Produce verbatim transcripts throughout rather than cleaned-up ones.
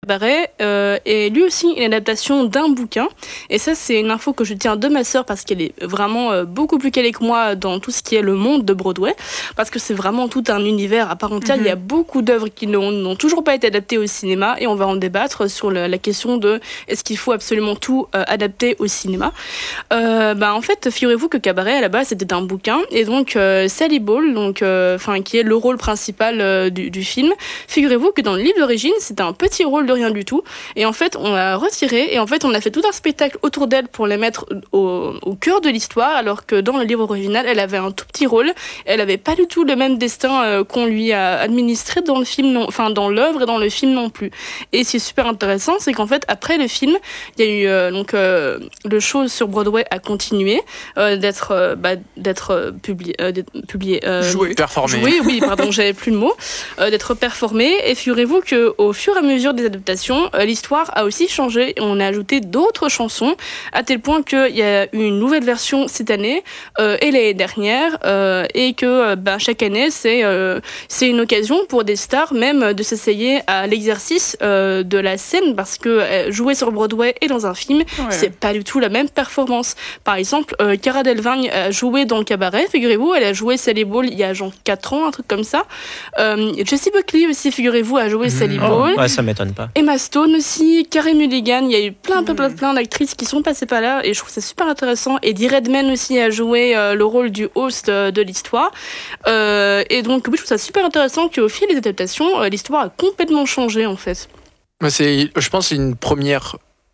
Cabaret euh, est lui aussi une adaptation d'un bouquin. Et ça, c'est une info que je tiens de ma sœur parce qu'elle est vraiment euh, beaucoup plus calée que moi dans tout ce qui est le monde de Broadway. Parce que c'est vraiment tout un univers à part entière. Mm-hmm. Il y a beaucoup d'œuvres qui n'ont, n'ont toujours pas été adaptées au cinéma et on va en débattre sur le, la question de est-ce qu'il faut absolument tout euh, adapter au cinéma. Euh, bah, en fait, figurez-vous que Cabaret, à la base, c'était un bouquin. Et donc, euh, Sally Ball, donc, euh, qui est le rôle principal euh, du, du film, figurez-vous que dans le livre d'origine, c'était un petit rôle de rien du tout. Et en fait, on l'a retiré et en fait, on a fait tout un spectacle autour d'elle pour la mettre au, au cœur de l'histoire, alors que dans le livre original, elle avait un tout petit rôle. Elle n'avait pas du tout le même destin euh, qu'on lui a administré dans le film, non, enfin dans l'œuvre et dans le film non plus. Et ce qui est super intéressant, c'est qu'en fait, après le film, il y a eu euh, donc euh, le show sur Broadway a continué euh, d'être euh, bah, d'être euh, publié, euh, d'être publié, euh, joué, performé. Joué, oui, pardon, j'avais plus le mot, euh, d'être performé. Et figurez-vous que au fur et à mesure des adaptations, euh, l'histoire a aussi changé. Et on a ajouté d'autres chansons à tel point qu'il y a eu une nouvelle version cette année euh, et l'année dernière, euh, et que euh, bah, chaque année c'est euh, c'est une occasion pour des stars même de s'essayer à l'exercice euh, de la scène, parce que euh, jouer sur Broadway et dans un film, ouais. c'est pas du tout la même performance. Par exemple, euh, Cara Delevingne a joué dans le Cabaret, figurez-vous, elle a joué Sally Ball il y a genre quatre ans, un truc comme ça. Euh, Jessie Buckley aussi, figurez-vous, a joué mmh. Sally Ball. Oh, ouais, ça m'étonne pas. Emma Stone aussi, Carey Mulligan, il y a eu plein, plein, plein, plein d'actrices qui sont passées par là et je trouve ça super intéressant. Eddie Redmayne aussi a joué euh, le rôle du host euh, de l'histoire. Euh, et donc, oui, je trouve ça super intéressant qu'au fil des adaptations, euh, l'histoire a complètement changé en fait. C'est, je pense que c'est une première,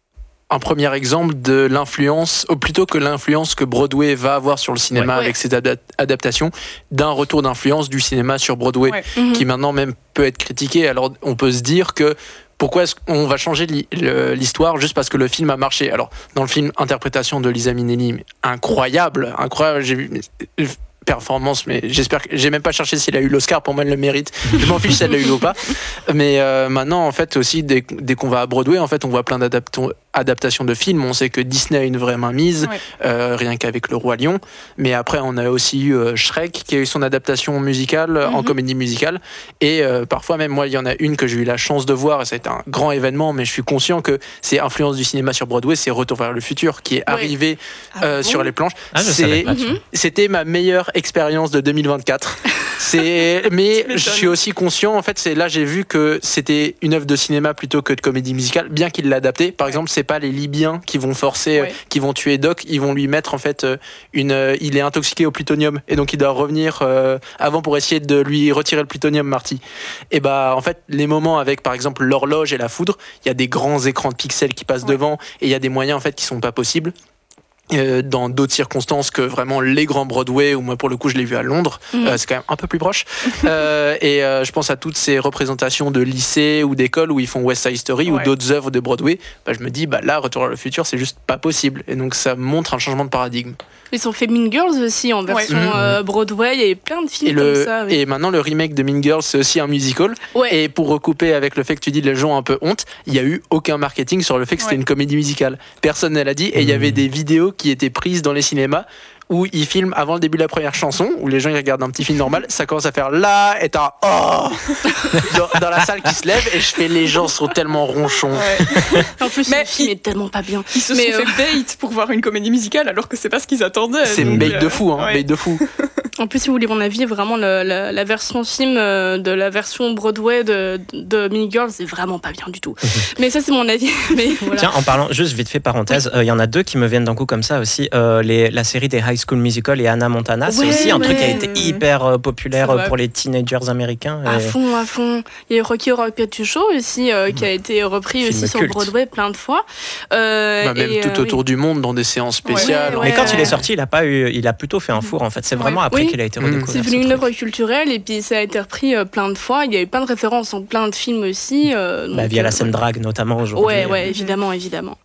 un premier exemple de l'influence, ou plutôt que l'influence que Broadway va avoir sur le cinéma ouais, avec ouais. ses ad- adaptations, d'un retour d'influence du cinéma sur Broadway, ouais. mm-hmm. qui maintenant même peut être critiqué. Alors on peut se dire que pourquoi est-ce qu'on va changer l'histoire juste parce que le film a marché? Alors dans le film, interprétation de Liza Minnelli, incroyable, incroyable. J'ai vu performance, mais j'espère que j'ai même pas cherché s'il a eu l'Oscar, pour moi elle le mérite, je m'en fiche si elle l'a eu ou pas, mais euh, maintenant en fait aussi dès, dès qu'on va à Broadway en fait on voit plein d'adaptations de films, on sait que Disney a une vraie main mise, ouais. euh, rien qu'avec Le Roi Lion, mais après on a aussi eu euh, Shrek qui a eu son adaptation musicale mm-hmm. en comédie musicale, et euh, parfois même moi il y en a une que j'ai eu la chance de voir et ça a été un grand événement, mais je suis conscient que c'est influence du cinéma sur Broadway, c'est Retour vers le futur qui est ouais. arrivé euh, ah, sur bon les planches, ah, c'est, mm-hmm. c'était ma meilleure expérience de deux mille vingt-quatre. C'est, mais je suis aussi conscient, en fait, c'est là j'ai vu que c'était une œuvre de cinéma plutôt que de comédie musicale, bien qu'il l'a adapté. Par exemple, c'est pas les Libyens qui vont forcer, ouais. euh, qui vont tuer Doc, ils vont lui mettre en fait une, euh, il est intoxiqué au plutonium et donc il doit revenir euh, avant pour essayer de lui retirer le plutonium, Marty. Et bah en fait, les moments avec par exemple l'horloge et la foudre, il y a des grands écrans de pixels qui passent ouais. devant et il y a des moyens en fait qui sont pas possibles. Euh, dans d'autres circonstances que vraiment les grands Broadway, ou moi pour le coup je l'ai vu à Londres, mmh. euh, c'est quand même un peu plus proche euh, et euh, je pense à toutes ces représentations de lycées ou d'écoles où ils font West Side Story ouais. ou d'autres œuvres de Broadway, bah, je me dis bah là Retour vers le futur c'est juste pas possible, et donc ça montre un changement de paradigme. Ils ont fait Mean Girls aussi en version ouais. euh, Broadway, il y a eu plein de films et comme le, ça oui. Et maintenant le remake de Mean Girls c'est aussi un musical ouais. et pour recouper avec le fait que tu dis les gens ont un peu honte, il y a eu aucun marketing sur le fait que c'était ouais. une comédie musicale, personne ne l'a dit, et il mmh. y avait des vidéos qui étaient prises dans les cinémas où ils filment avant le début de la première chanson, où les gens ils regardent un petit film normal, ça commence à faire là et t'as oh dans, dans la salle qui se lève et je fais les gens sont tellement ronchons. Ouais. En plus mais le film est tellement pas bien. Ils se mais sont euh... fait bait pour voir une comédie musicale alors que c'est pas ce qu'ils attendaient. C'est une bait euh... de fou, hein, ouais. bait de fou. En plus, si vous voulez mon avis, vraiment la, la, la version film euh, de la version Broadway de, de Mean Girls, c'est vraiment pas bien du tout. Mais ça, c'est mon avis. Mais voilà. Tiens, en parlant, juste vite fait parenthèse, il oui. euh, y en a deux qui me viennent d'un coup comme ça aussi. Euh, les, la série des High School Musical et Hannah Montana, ouais, c'est aussi un ouais. truc qui a été hyper euh, populaire euh, pour les teenagers américains. Et... À fond, à fond. Il y a eu Rocky Horror Picture Show aussi, euh, qui a été repris Film aussi culte. Sur Broadway plein de fois. Euh, bah, même et, tout euh, autour oui. du monde dans des séances spéciales. Ouais, ouais, Mais quand ouais. il est sorti, il a pas eu, il a plutôt fait un four en fait. C'est vraiment ouais. après oui. qu'il a été redécouvert. C'est devenu une œuvre culturelle et puis ça a été repris euh, plein de fois. Il y a eu plein de références en plein de films aussi. Euh, donc, bah, via euh, la scène drague notamment aujourd'hui. Ouais, ouais, évidemment, évidemment.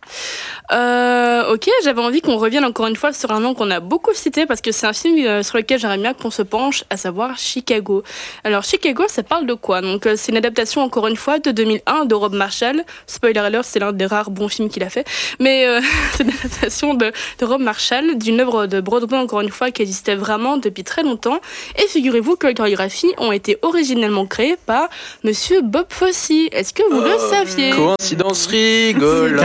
Euh, ok, j'avais envie qu'on revienne encore une fois sur un nom qu'on a beaucoup cité parce que c'est un film euh, sur lequel j'aimerais bien qu'on se penche, à savoir Chicago. Alors Chicago, ça parle de quoi? Donc euh, c'est une adaptation encore une fois de deux mille un de Rob Marshall. Spoiler alert, c'est l'un des rares bons films qu'il a fait. Mais euh, c'est une adaptation de, de Rob Marshall d'une œuvre de Broadway encore une fois qui existait vraiment depuis très longtemps. Et figurez-vous que les chorégraphies ont été originellement créées par Monsieur Bob Fosse. Est-ce que vous oh, le saviez? Coïncidence rigole.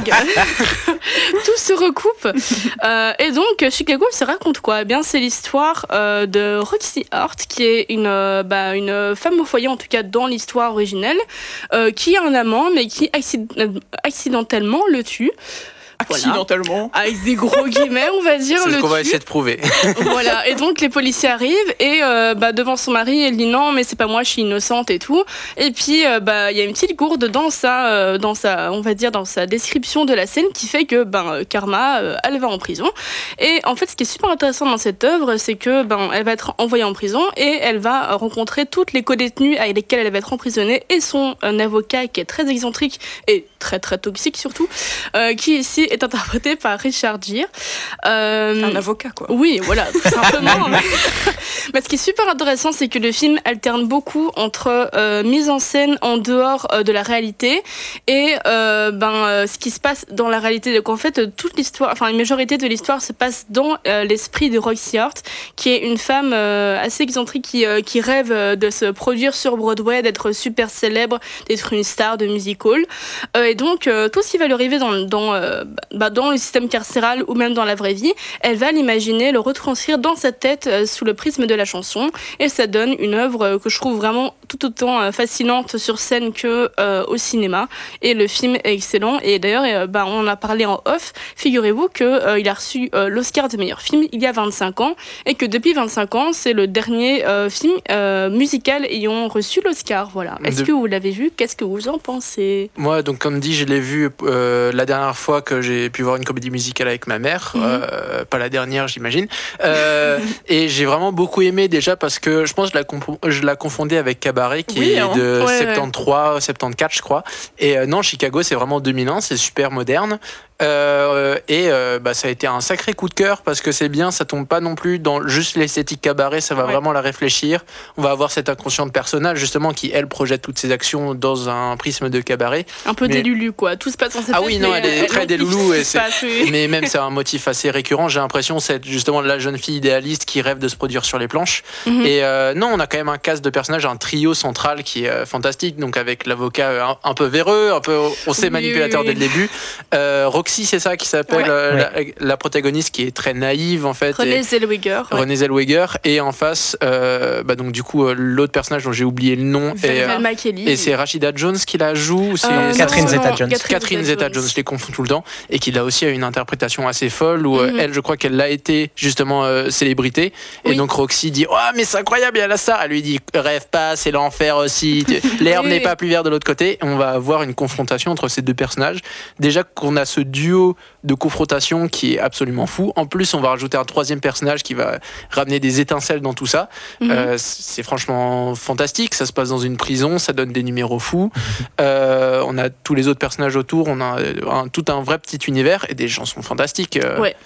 Tout se recoupe. Euh, et donc, Chicago, ça raconte quoi? Eh bien, c'est l'histoire euh, de Roxy Hart, qui est une, euh, bah, une femme au foyer, en tout cas dans l'histoire originelle, euh, qui a un amant, mais qui accident- accidentellement le tue. Accidentellement. Voilà. Avec des gros guillemets, on va dire. C'est le ce qu'on va tue. essayer de prouver. Voilà. Et donc, les policiers arrivent et euh, bah, devant son mari, elle dit non, mais c'est pas moi, je suis innocente et tout. Et puis, euh, bah, il y a une petite gourde dans sa, euh, dans sa, on va dire, dans sa description de la scène qui fait que, ben, Karma, euh, elle va en prison. Et en fait, ce qui est super intéressant dans cette œuvre, c'est que, ben, elle va être envoyée en prison et elle va rencontrer toutes les codétenues avec lesquelles elle va être emprisonnée et son un avocat qui est très excentrique et très très toxique surtout, euh, qui ici est interprété par Richard Gere. Euh, un avocat, quoi. Oui, voilà, tout simplement. Mais ce qui est super intéressant, c'est que le film alterne beaucoup entre euh, mise en scène en dehors euh, de la réalité et euh, ben, euh, ce qui se passe dans la réalité. Donc en fait, toute l'histoire, enfin une majorité de l'histoire se passe dans euh, l'esprit de Roxy Hart, qui est une femme euh, assez excentrique qui, euh, qui rêve de se produire sur Broadway, d'être super célèbre, d'être une star de musical. Euh, et donc, euh, tout ce qui va lui arriver dans, dans, euh, bah, dans le système carcéral ou même dans la vraie vie, elle va l'imaginer, le retranscrire dans sa tête euh, sous le prisme de la chanson. Et ça donne une œuvre euh, que je trouve vraiment tout autant euh, fascinante sur scène que euh, au cinéma. Et le film est excellent. Et d'ailleurs, euh, bah, on en a parlé en off. Figurez-vous qu'il euh, a reçu euh, l'Oscar du meilleur film il y a vingt-cinq ans. Et que depuis vingt-cinq ans, c'est le dernier euh, film euh, musical ayant reçu l'Oscar. Voilà. Est-ce de... que vous l'avez vu? Qu'est-ce que vous en pensez? Moi, donc, comme dit, je l'ai vu euh, la dernière fois que j'ai pu voir une comédie musicale avec ma mère. Mm-hmm. Euh, pas la dernière, j'imagine. Euh, et j'ai vraiment beaucoup aimé déjà parce que je pense que je la, comp- je la confondais avec Cabaret qui oui, est hein. de ouais, soixante-treize, ouais. soixante-quatorze, je crois. Et euh, non, Chicago, c'est vraiment deux mille un, c'est super moderne. Euh, et euh, bah, ça a été un sacré coup de cœur parce que c'est bien, ça tombe pas non plus dans juste l'esthétique Cabaret, ça va ouais. vraiment la réfléchir. On va avoir cet inconscient de personnage justement qui elle projette toutes ses actions dans un prisme de Cabaret. Un peu mais... des loulous quoi, tout se passe en cette Ah oui, non, elle est elle très des loulous et c'est... passe, oui. mais même c'est un motif assez récurrent. J'ai l'impression c'est justement la jeune fille idéaliste qui rêve de se produire sur les planches. Mm-hmm. Et euh, non, on a quand même un cast de personnages, un trio central qui est euh, fantastique. Donc avec l'avocat un, un peu véreux, un peu on sait oui, manipulateur oui, oui. dès le début. Euh, Roxy, c'est ça qui s'appelle. Ouais. Euh, ouais. La, la protagoniste qui est très naïve en fait. Renée Zellweger. Ouais. Renée Zellweger et en face, euh, bah donc du coup l'autre personnage dont j'ai oublié le nom et, euh, et c'est Rashida Jones qui la joue. Ou c'est euh, Catherine Zeta-Jones. Catherine Zeta-Jones, je les confonds tout le temps et qui là aussi a une interprétation assez folle où mm-hmm. elle, je crois qu'elle l'a été justement euh, célébrité oui. et donc Roxy dit oh mais c'est incroyable il y a la star. Elle lui dit rêve pas c'est l'enfer aussi. L'herbe oui. n'est pas plus verte de l'autre côté. Et on va avoir une confrontation entre ces deux personnages. Déjà qu'on a ce duo de confrontation qui est absolument fou. En plus, on va rajouter un troisième personnage qui va ramener des étincelles dans tout ça. Mm-hmm. Euh, c'est franchement fantastique. Ça se passe dans une prison, ça donne des numéros fous. Euh, on a tous les autres personnages autour. On a un, tout un vrai petit univers et des chansons fantastiques. Euh. Ouais.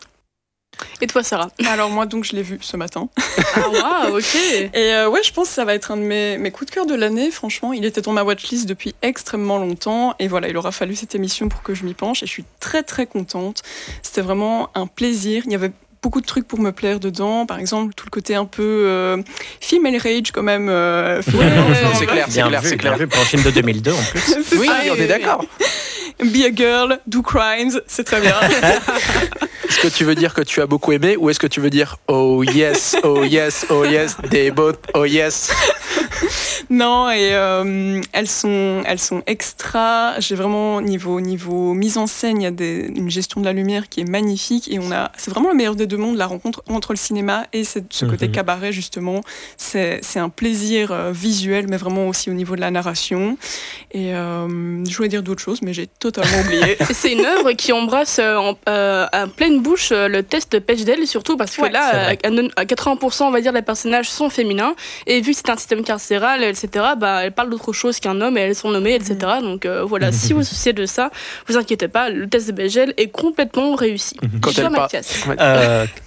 Et toi, Sarah? Alors moi, donc, je l'ai vu ce matin. Ah waouh, ok. Et euh, ouais, je pense que ça va être un de mes, mes coups de cœur de l'année. Franchement, il était dans ma watchlist depuis extrêmement longtemps. Et voilà, il aura fallu cette émission pour que je m'y penche. Et je suis très très contente. C'était vraiment un plaisir. Il y avait beaucoup de trucs pour me plaire dedans. Par exemple, tout le côté un peu euh, female rage quand même. Euh, ouais, ouais, c'est clair, c'est clair, vu, c'est clair. Vu pour un film de deux mille deux en plus. Oui, ça, on est d'accord. Be a girl, do crimes, c'est très bien. Est-ce que tu veux dire que tu as beaucoup aimé ou est-ce que tu veux dire oh yes, oh yes, oh yes, they both, oh yes? Non, et euh, elles sont, elles sont extra. J'ai vraiment niveau niveau mise en scène, il y a des, une gestion de la lumière qui est magnifique et on a, c'est vraiment le meilleur des deux mondes, la rencontre entre le cinéma et ce, ce côté mm-hmm. cabaret justement. C'est, c'est un plaisir euh, visuel, mais vraiment aussi au niveau de la narration. Et euh, je voulais dire d'autres choses, mais j'ai totalement oublié. C'est une œuvre qui embrasse euh, en, euh, à pleine bouche euh, le test de Bechdel, surtout parce que ouais, là, à, à quatre-vingts pour cent, on va dire, les personnages sont féminins. Et vu que c'est un système carcéral, et cetera, bah, elles parlent d'autre chose qu'un homme et elles sont nommées, et cetera. Donc euh, voilà, si vous vous souciez de ça, vous inquiétez pas, le test de Bechdel est complètement réussi. Quand elle, par... euh,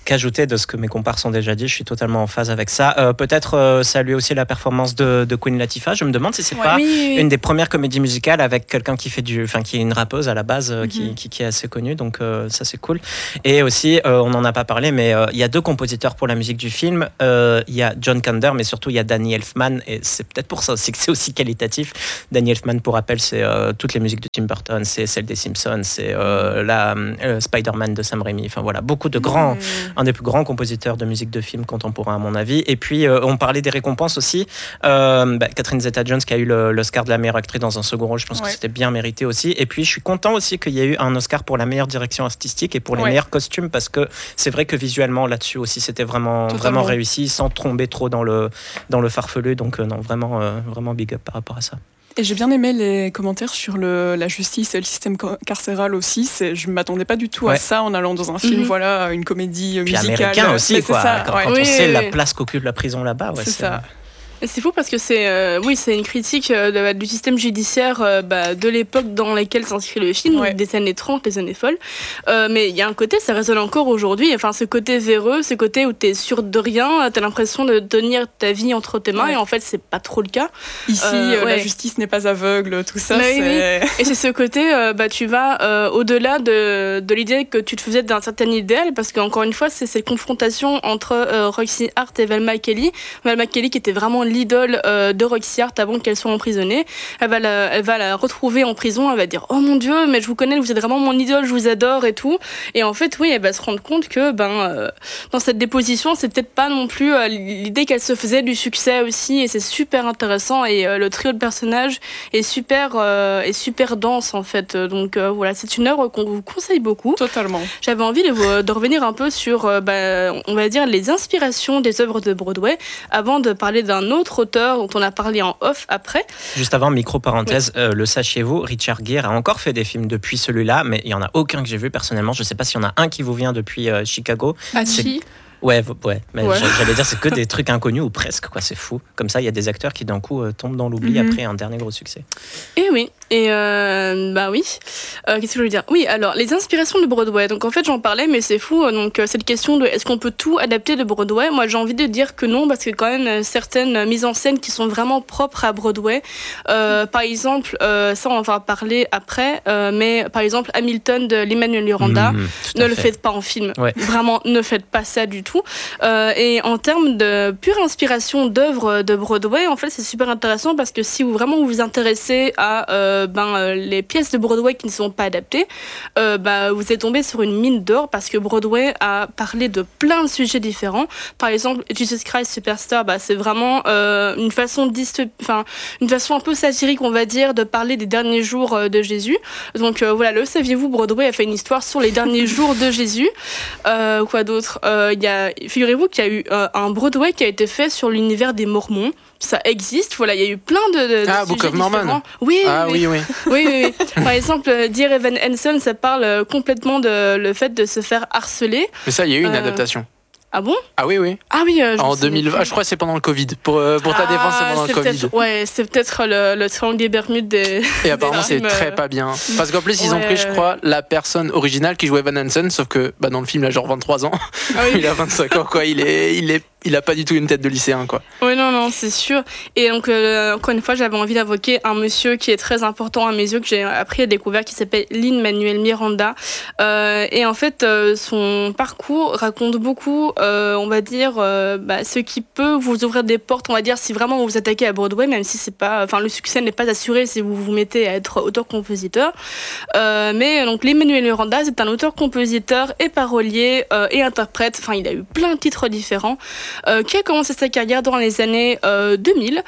qu'ajouter de ce que mes compères sont déjà dit. Je suis totalement en phase avec ça. Euh, peut-être euh, saluer aussi la performance de, de Queen Latifah. Je me demande si c'est ouais. pas oui, oui, oui. une des premières comédies musicales avec quelqu'un qui fait du, enfin qui est une rappeuse à la base, euh, mm-hmm. qui, qui, qui est assez connue. Donc euh, ça c'est cool. Et aussi, euh, on n'en a pas parlé, mais il euh, y a deux compositeurs pour la musique du film. Il euh, y a John Kander, mais surtout il y a Danny Elfman. Et c'est peut-être pour ça aussi que c'est aussi qualitatif. Danny Elfman, pour rappel, c'est euh, toutes les musiques de Tim Burton, c'est celle des Simpsons, c'est euh, la euh, Spider-Man de Sam Raimi. Enfin voilà, beaucoup de grands, mmh. un des plus grands compositeurs de musique de film contemporain à mon avis. Et puis euh, on parlait des récompenses aussi. Euh, bah, Catherine Zeta-Jones qui a eu le, l'Oscar de la meilleure actrice dans un second rôle, je pense ouais. que c'était bien mérité aussi. Et puis je suis content aussi qu'il y ait eu un Oscar pour la meilleure direction artistique et pour les ouais. meilleurs costumes, parce que c'est vrai que visuellement là-dessus aussi c'était vraiment vraiment réussi, sans tomber trop dans le dans le farfelu. Donc euh, non, vraiment euh, vraiment big up par rapport à ça. Et j'ai bien aimé les commentaires sur le, la justice et le système carcéral aussi. C'est, je ne m'attendais pas du tout ouais. à ça en allant dans un film, mm-hmm. voilà, une comédie puis musicale. Américain aussi, mais quoi. Ça, quand, ouais. quand oui, on sait oui, la oui. place qu'occupe la prison là-bas. Ouais, c'est, c'est ça. Et c'est fou parce que c'est, euh, oui, c'est une critique euh, de, du système judiciaire euh, bah, de l'époque dans laquelle s'inscrit le film, ouais. des années trente, les années folles. Euh, mais il y a un côté, ça résonne encore aujourd'hui, enfin, ce côté véreux, ce côté où t'es sûr de rien, t'as l'impression de tenir ta vie entre tes mains, ouais. et en fait, c'est pas trop le cas. Ici, euh, ouais. la justice n'est pas aveugle, tout ça. Mais c'est... Oui, oui. Et c'est ce côté, euh, bah, tu vas euh, au-delà de, de l'idée que tu te faisais d'un certain idéal, parce qu'encore une fois, c'est cette confrontation entre euh, Roxy Hart et Velma Kelly. Velma Kelly qui était vraiment l'idole euh, de Roxy Hart avant qu'elle soit emprisonnée. Elle va, la, elle va la retrouver en prison, elle va dire « Oh mon Dieu, mais je vous connais, vous êtes vraiment mon idole, je vous adore et tout ». Et en fait, oui, elle va se rendre compte que ben, euh, dans cette déposition, c'est peut-être pas non plus euh, l'idée qu'elle se faisait du succès aussi, et c'est super intéressant, et euh, le trio de personnages est super, euh, est super dense en fait. Donc euh, voilà, c'est une œuvre qu'on vous conseille beaucoup. Totalement. J'avais envie de, de revenir un peu sur, euh, bah, on va dire, les inspirations des œuvres de Broadway, avant de parler d'un autre auteur dont on a parlé en off après. Juste avant, micro-parenthèse, oui. euh, le sachiez-vous, Richard Gere a encore fait des films depuis celui-là, mais il n'y en a aucun que j'ai vu personnellement. Je ne sais pas s'il y en a un qui vous vient depuis euh, Chicago. Hachi. Ouais, ouais, mais ouais. j'allais dire c'est que des trucs inconnus ou presque, quoi, c'est fou. Comme ça, il y a des acteurs qui d'un coup euh, tombent dans l'oubli mm-hmm. après un dernier gros succès. Et oui, et euh, bah oui. Euh, qu'est-ce que je veux dire ? Oui, alors les inspirations de Broadway. Donc en fait, j'en parlais, mais c'est fou. Donc cette question de est-ce qu'on peut tout adapter de Broadway ? Moi, j'ai envie de dire que non, parce qu'il y a quand même certaines mises en scène qui sont vraiment propres à Broadway. Euh, par exemple, euh, ça on va en parler après, euh, mais par exemple Hamilton de Lin-Manuel Miranda, mmh, ne le faites pas en film. Ouais. Vraiment, ne faites pas ça du tout. Euh, et en termes de pure inspiration d'œuvres de Broadway, en fait, c'est super intéressant parce que si vous vraiment vous vous intéressez à euh, ben, euh, les pièces de Broadway qui ne sont pas adaptées, euh, bah, vous êtes tombé sur une mine d'or parce que Broadway a parlé de plein de sujets différents. Par exemple, Jesus Christ Superstar, bah, c'est vraiment euh, une façon dystop... enfin, une façon un peu satirique, on va dire, de parler des derniers jours euh, de Jésus. Donc euh, voilà, le saviez-vous, Broadway a fait une histoire sur les derniers jours de Jésus. Euh, quoi d'autre ? Il y a Figurez-vous qu'il y a eu euh, un Broadway qui a été fait sur l'univers des Mormons. Ça existe, voilà, il y a eu plein de, de, de ah, sujets Book of Mormon. différents. Oui, ah, oui, oui. oui, oui, oui. Par exemple, Dear Evan Hansen, ça parle complètement de le fait de se faire harceler. Mais ça, il y a eu une euh... adaptation. Ah bon ? Ah oui, oui. Ah oui, euh, en deux mille vingt, je crois que c'est pendant le Covid. Pour, euh, pour ta ah, défense, c'est pendant c'est le Covid. Ouais, c'est peut-être le, le triangle des Bermudes des. Et apparemment, c'est très pas bien. Parce qu'en plus, ils ouais. ont pris, je crois, la personne originale qui jouait Van Hansen, sauf que bah, dans le film, il a genre vingt-trois ans. Ah oui. Il a vingt-cinq ans, quoi. Il est, il est, il a pas du tout une tête de lycéen, quoi. Oui, non, non, c'est sûr. Et donc, euh, encore une fois, j'avais envie d'invoquer un monsieur qui est très important à mes yeux, que j'ai appris à découvrir, qui s'appelle Lin-Manuel Miranda. Euh, et en fait, euh, son parcours raconte beaucoup, euh, on va dire, euh, bah, ce qui peut vous ouvrir des portes, on va dire, si vraiment vous vous attaquez à Broadway, même si c'est pas, enfin, le succès n'est pas assuré si vous vous mettez à être auteur-compositeur. Euh, mais donc, Lin-Manuel Miranda, c'est un auteur-compositeur et parolier euh, et interprète. Enfin, il a eu plein de titres différents. Euh, qui a commencé sa carrière dans les années euh, deux mille.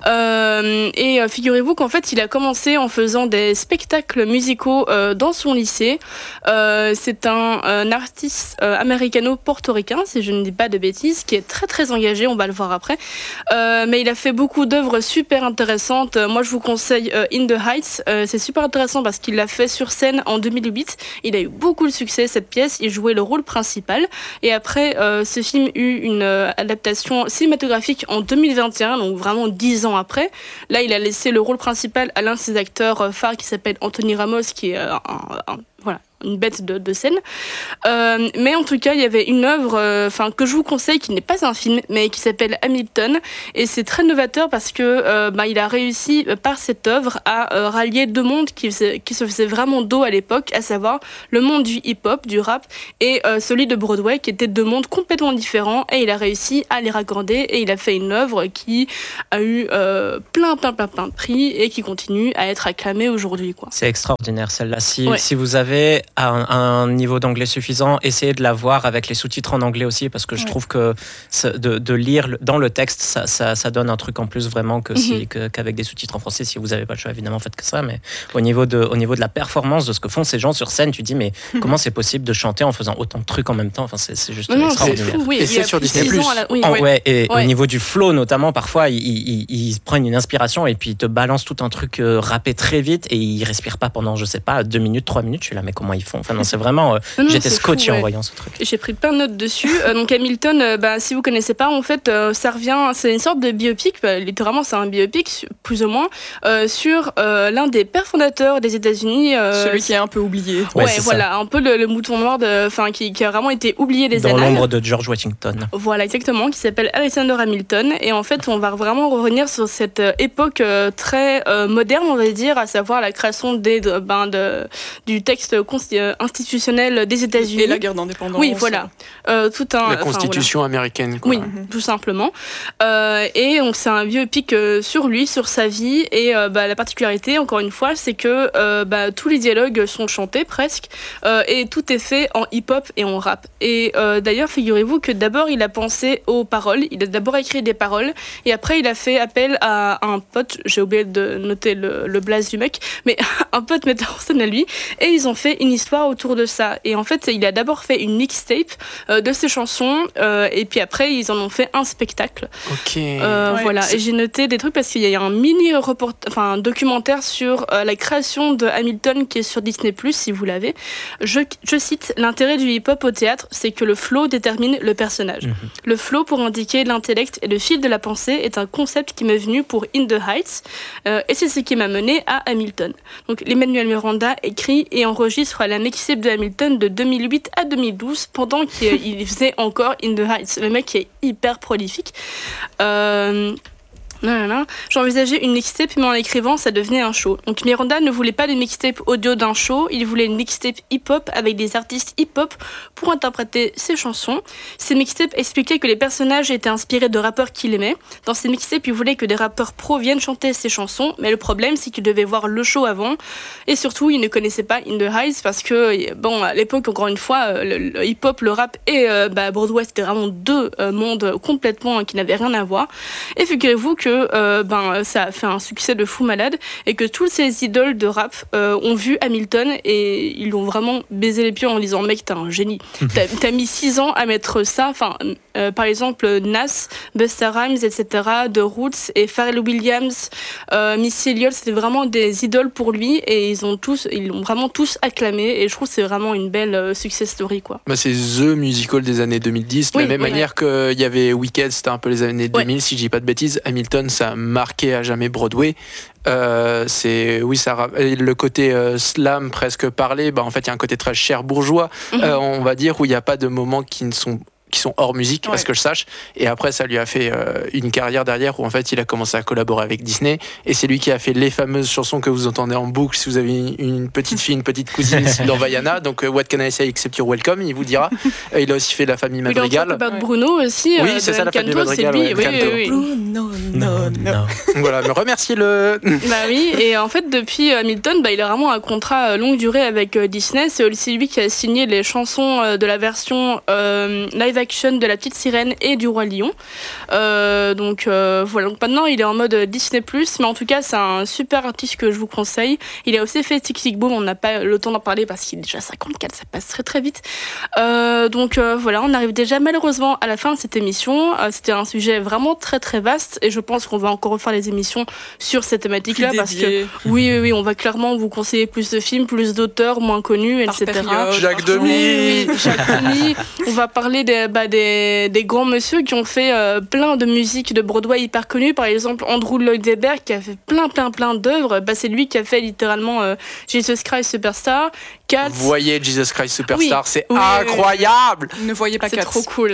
Euh, et euh, figurez-vous qu'en fait, il a commencé en faisant des spectacles musicaux euh, dans son lycée. Euh, c'est un, un artiste euh, américano-portoricain, si je ne dis pas de bêtises, qui est très très engagé, on va le voir après. Euh, mais il a fait beaucoup d'œuvres super intéressantes. Moi, je vous conseille euh, In the Heights. Euh, c'est super intéressant parce qu'il l'a fait sur scène en deux mille huit. Il a eu beaucoup de succès, cette pièce. Il jouait le rôle principal. Et après, euh, ce film eut une euh, adaptation cinématographique en deux mille vingt et un, donc vraiment dix ans après. Là, il a laissé le rôle principal à l'un de ses acteurs phares qui s'appelle Anthony Ramos, qui est un, un, voilà, une bête de, de scène. Euh, mais en tout cas, il y avait une œuvre enfin euh, que je vous conseille, qui n'est pas un film, mais qui s'appelle Hamilton. Et c'est très novateur parce que euh, bah, il a réussi, par cette œuvre, à euh, rallier deux mondes qui, faisait, qui se faisaient vraiment dos à l'époque, à savoir le monde du hip-hop, du rap, et euh, celui de Broadway, qui étaient deux mondes complètement différents. Et il a réussi à les raccorder, et il a fait une œuvre qui a eu euh, plein, plein, plein, plein de prix, et qui continue à être acclamée aujourd'hui, quoi. C'est extraordinaire, celle-là. Si, ouais. si vous avez un, un niveau d'anglais suffisant, essayez de la voir avec les sous-titres en anglais aussi, parce que je ouais. trouve que de, de lire dans le texte, ça, ça, ça donne un truc en plus vraiment que si, mm-hmm. que, qu'avec des sous-titres en français. Si vous n'avez pas le choix, évidemment, faites que ça. Mais au niveau, de, au niveau de la performance, de ce que font ces gens sur scène, tu dis, mais mm-hmm. comment c'est possible de chanter en faisant autant de trucs en même temps? Enfin, c'est, c'est juste non, extraordinaire. C'est fou, oui. Et c'est sur Disney plus. La... Oui, oh, ouais. ouais, et ouais. au niveau du flow, notamment, parfois, ils, ils, ils prennent une inspiration et puis ils te balancent tout un truc euh, rappé très vite et ils respirent pas pendant, je sais pas, deux minutes, trois minutes. Je suis là, mais comment ils font? Enfin, non, c'est vraiment. Euh, non, non, j'étais scotché fou, ouais. en voyant ce truc. J'ai pris plein de notes dessus. euh, donc, Hamilton, euh, bah, si vous connaissez pas, en fait, euh, ça revient. C'est une sorte de biopic. Bah, littéralement, c'est un biopic, plus ou moins, euh, sur euh, l'un des pères fondateurs des États-Unis. Euh, Celui qui est un peu oublié. Ouais, ouais voilà, ça. un peu le, le mouton noir, enfin, qui, qui a vraiment été oublié des annales. Dans l'ombre de George Washington. Voilà, exactement, qui s'appelle Alexander Hamilton. Et en fait, on va vraiment revenir sur cette époque euh, très euh, moderne, on va dire, à savoir la création des, de, ben, de, du texte institutionnel des États-Unis. Et la guerre d'indépendance. Oui, voilà. Euh, tout un, la constitution voilà. américaine. Quoi. Oui, mm-hmm. tout simplement. Euh, et donc, c'est un biopic euh, sur lui, sur sa vie. Et euh, bah, la particularité, encore une fois, c'est que euh, bah, tous les dialogues sont chantés presque. Euh, et tout est fait en hip-hop et en rap. Et euh, d'ailleurs, figurez-vous que d'abord, il a pensé aux paroles. Il a d'abord écrit des paroles. Et après, il a fait appel à un pote. J'ai oublié de noter le, le blaze du mec. Mais un pote metteur en scène à lui. Et ils ont fait une histoire autour de ça. Et en fait, il a d'abord fait une mixtape euh, de ses chansons. Euh, et puis après, ils en ont fait un spectacle. Ok. Euh, ouais, voilà. c'est... Et j'ai noté des trucs parce qu'il y a un mini report... enfin, un documentaire sur euh, la création de Hamilton qui est sur Disney plus, si vous l'avez. Je, je cite, l'intérêt du hip-hop au théâtre, c'est que le flow détermine le personnage. Mm-hmm. Le flow pour indiquer l'intellect et le fil de la pensée est un concept qui m'est venu pour In the Heights. Euh, et c'est ce qui m'a mené à Hamilton. Donc, Lin-Manuel Miranda écrit et enregistre la mixtape de Hamilton de deux mille huit à deux mille douze pendant qu'il faisait encore In the Heights. Le mec est hyper prolifique. Euh... Non, non, non. J'envisageais une mixtape, mais en l'écrivant, ça devenait un show. Donc Miranda ne voulait pas de mixtape audio d'un show, il voulait une mixtape hip-hop avec des artistes hip-hop pour interpréter ses chansons. Ces mixtapes expliquaient que les personnages étaient inspirés de rappeurs qu'il aimait. Dans ces mixtapes, il voulait que des rappeurs pros viennent chanter ses chansons, mais le problème, c'est qu'il devait voir le show avant. Et surtout, il ne connaissait pas In the Heights parce que, bon, à l'époque, encore une fois, le, le hip-hop, le rap et euh, bah, Broadway, c'était vraiment deux euh, mondes complètement qui n'avaient rien à voir. Et figurez-vous que que euh, ben, ça a fait un succès de fou malade et que tous ces idoles de rap euh, ont vu Hamilton et ils l'ont vraiment baisé les pieds en disant mec t'es un génie, t'as, t'as mis six ans à mettre ça, enfin euh, par exemple Nas, Busta Rhymes, et cetera, The Roots et Pharrell Williams, euh, Missy Elliott, c'était vraiment des idoles pour lui et ils ont tous, ils l'ont vraiment tous acclamé et je trouve que c'est vraiment une belle euh, success story quoi. Bah, c'est The Musical des années deux mille dix, de oui, la même oui, manière ouais. qu'il y avait Wicked, c'était un peu les années deux mille ouais. si je dis pas de bêtises. Hamilton ça a marqué à jamais Broadway. Euh, c'est oui ça le côté euh, slam presque parlé, bah en fait il y a un côté très cher bourgeois, mm-hmm. euh, on va dire, où il n'y a pas de moments qui ne sont qui sont hors musique, ouais. à ce que je sache. Et après, ça lui a fait euh, une carrière derrière où en fait, il a commencé à collaborer avec Disney. Et c'est lui qui a fait les fameuses chansons que vous entendez en boucle si vous avez une, une petite fille, une petite cousine dans Vaiana. Donc, uh, What Can I Say Except You're Welcome, il vous dira. Euh, il a aussi fait La Famille Madrigal. Il a ouais. Bruno aussi. Oui, euh, c'est ça, La Famille Canto, Madrigal. C'est lui. Ouais, oui, oui, oui. Bruno, non, non. Voilà, mais remerciez-le. Bah oui, et en fait, depuis Hamilton, bah, il a vraiment un contrat longue durée avec euh, Disney. C'est aussi lui qui a signé les chansons euh, de la version euh, live action de La Petite Sirène et du Roi Lion. Euh, donc euh, voilà, donc maintenant il est en mode Disney plus, mais en tout cas c'est un super artiste que je vous conseille. Il a aussi fait Tic Tic Boom, on n'a pas le temps d'en parler parce qu'il est déjà cinquante-quatre, ça passe très très vite. Euh, donc euh, voilà, on arrive déjà malheureusement à la fin de cette émission. Euh, c'était un sujet vraiment très très vaste et je pense qu'on va encore refaire les émissions sur cette thématique-là parce que oui, oui, oui, on va clairement vous conseiller plus de films, plus d'auteurs moins connus, et cetera. Jacques Demy. Oui, oui, Jacques Demy. On va parler des, bah, des, des grands monsieur qui ont fait euh, plein de musiques de Broadway hyper connues. Par exemple, Andrew Lloyd Webber qui a fait plein, plein, plein d'œuvres. Bah, c'est lui qui a fait littéralement euh, Jesus Christ Superstar. Cats. Vous voyez Jesus Christ Superstar, oui. c'est oui, incroyable. Oui. Ne voyez pas c'est Cats. C'est trop cool.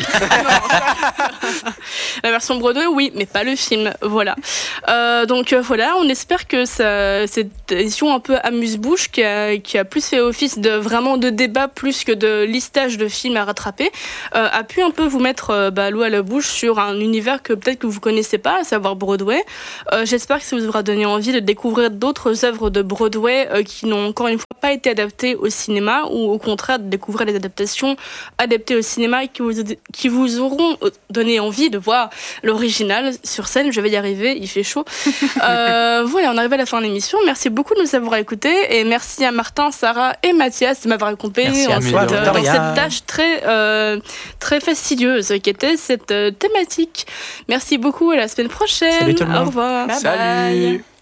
La version Broadway, oui, mais pas le film. Voilà. Euh, donc euh, voilà, on espère que ça, cette édition un peu amuse-bouche qui a, qui a plus fait office de vraiment de débat plus que de listage de films à rattraper, euh, a pu un peu vous mettre euh, bah, l'eau à la bouche sur un univers que peut-être que vous connaissez pas, à savoir Broadway. Euh, j'espère que ça vous aura donné envie de découvrir d'autres œuvres de Broadway euh, qui n'ont encore une fois pas été adaptées au cinéma, ou au contraire de découvrir les adaptations adaptées au cinéma et qui vous, qui vous auront donné envie de voir l'original sur scène. Je vais y arriver, il fait chaud. euh, voilà, on arrive à la fin de l'émission. Merci beaucoup de nous avoir écoutés et merci à Martin, Sarah et Mathias de m'avoir accompagné dans, toi, cette, dans cette tâche très, euh, très fastidieuse qui était cette euh, thématique. Merci beaucoup, à la semaine prochaine. Salut tout le monde. Au revoir. Bye Salut. Bye.